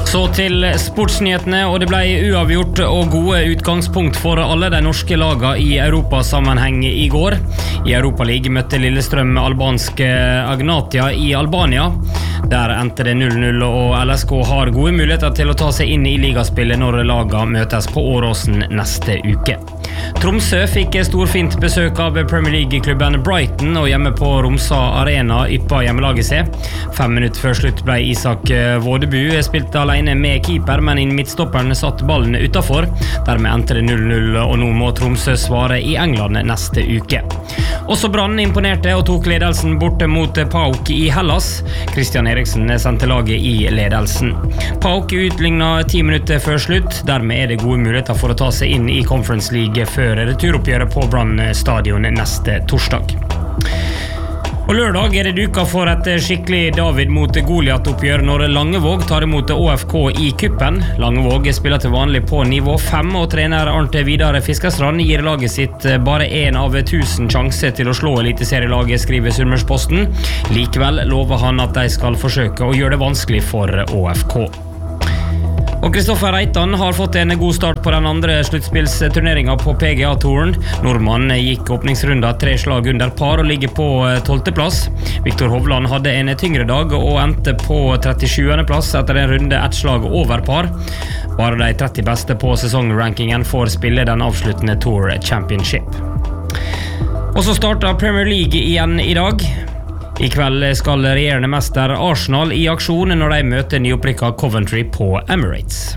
Så til sportsnyhetene, og det ble uavgjort og gode utgangspunkt for alle de norske lagene i Europasammenheng i går. I Europa League møtte Lillestrøm albanske Agnatia i Albania. Der endte det 0-0, og LSK har gode muligheter til å ta seg inn i ligaspillet når lagene møtes på Åråsen neste uke. Tromsø fikk storfint besøk av Premier League-klubben Brighton, og hjemme på Romsa Arena yppa hjemmelaget seg. 5 minutter før slutt ble Isak Vådebu spilt alene med keeper, men midtstopperen satt ballen utenfor. Dermed endte det 0-0, og nå må Tromsø svare i England neste uke. Også Brann imponerte og tok ledelsen borte mot PAOK i Hellas. Christian Eriksen sendte laget i ledelsen. PAOK utlignet 10 minutter før slutt. Dermed er det gode muligheter for å ta seg inn i Conference League før returoppgjøret på Brann stadion neste torsdag. Og lørdag er det duka for et skikkelig David mot Goliat-oppgjør når Langevåg tar imot ÅFK i kuppen. Langevåg spiller til vanlig på nivå 5, og trener Arnt Vidar Fiskerstrand gir laget sitt bare 1 av 1000 sjanser til å slå eliteserielaget, skriver Sunnmørsposten. Likevel lover han at de skal forsøke å gjøre det vanskelig for ÅFK. Og Kristoffer Reitan har fått en god start på den andre sluttspillsturneringen på PGA-touren. Nordmann gikk åpningsrunda 3 slag under par og ligger på 12. plass. Viktor Hovland hadde en tyngre dag og endte på 37. plass etter en runde 1 slag over par. Bare de 30 beste på sesongrankingen får spille den avsluttende Tour Championship. Og så starter Premier League igjen i dag. I kveld skal regjerende mester Arsenal i aksjon når de møter nyopprykka Coventry på Emirates.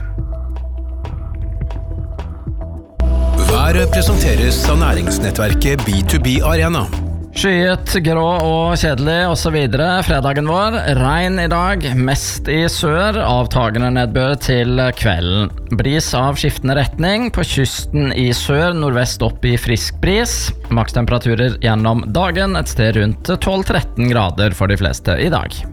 Været presenteres av næringsnettverket B2B Arena. Skyet, grå og kjedelig og så videre. Fredagen vår, regn i dag, mest i sør, avtagende nedbør til kvelden. Bris av skiftende retning, på kysten i sør, nordvest opp i frisk bris. Makstemperaturer gjennom dagen, et sted rundt 12-13 grader for de fleste i dag.